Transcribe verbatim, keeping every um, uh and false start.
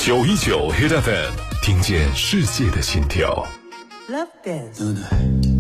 九一九 Hit F M， 听见世界的心跳。 Love dance。